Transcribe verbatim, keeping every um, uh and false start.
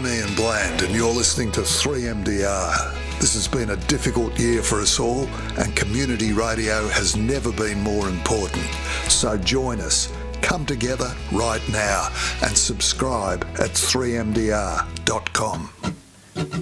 I'm Ian Bland and you're listening to three M D R. This has been a difficult year for us all and community radio has never been more important. So join us, come together right now and subscribe at three m d r dot com.